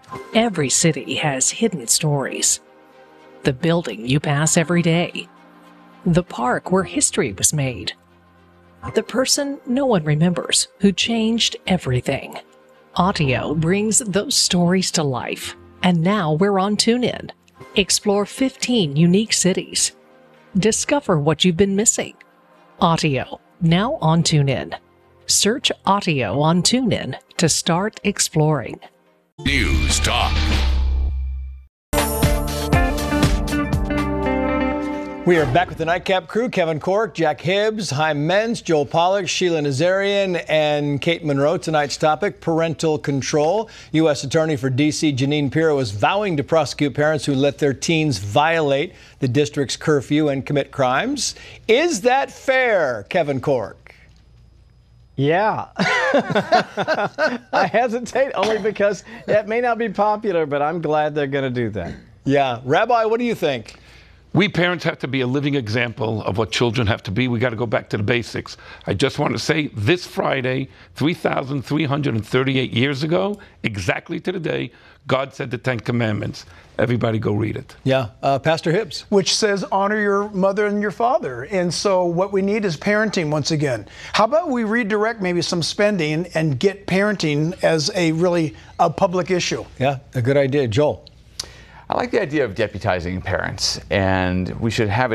Every city has hidden stories. The building you pass every day. The park where history was made. The person no one remembers who changed everything. Audio brings those stories to life. And now we're on TuneIn. Explore 15 unique cities. Discover what you've been missing. Audio, now on TuneIn. Search Audio on TuneIn to start exploring. News Talk. We are back with the Nightcap crew. Kevin Corke, Jack Hibbs, Chaim Menz, Joel Pollak, Sheila Nazarian, and Kate Monroe. Tonight's topic, parental control. U.S. Attorney for D.C. Jeanine Pirro is vowing to prosecute parents who let their teens violate the district's curfew and commit crimes. Is that fair, Kevin Corke? Yeah. I hesitate only because it may not be popular, but I'm glad they're going to do that. Yeah. Rabbi, what do you think? We parents have to be a living example of what children have to be. We got to go back to the basics. I just want to say this Friday, 3,338 years ago, exactly to the day, God said the Ten Commandments. Everybody go read it. Yeah. Pastor Hibbs. Which says honor your mother and your father. And so what we need is parenting once again. How about we redirect maybe some spending and get parenting as a public issue? Yeah, a good idea. Joel. I like the idea of deputizing parents, and we should have it